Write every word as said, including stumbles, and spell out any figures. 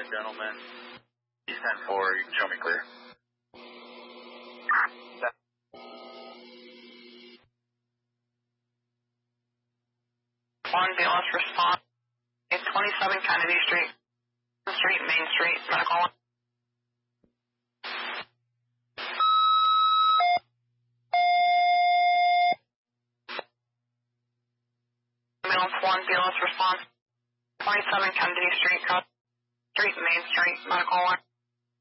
gentlemen. He's ten four, you can show me clear. One B L S response. It's twenty-seven Kennedy Street. Street, Main Street, medical. Ambulance one, B L S response. twenty-seven Kennedy Street, Street, Main Street, medical one.